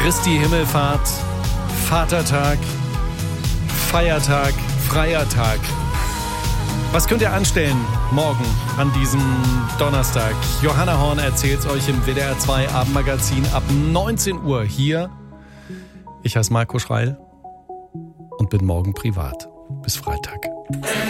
Christi Himmelfahrt, Vatertag, Feiertag, freier Tag. Was könnt ihr anstellen morgen an diesem Donnerstag? Johanna Horn erzählt's euch im WDR 2 Abendmagazin ab 19 Uhr hier. Ich heiße Marco Schreil und bin morgen privat. Bis Freitag.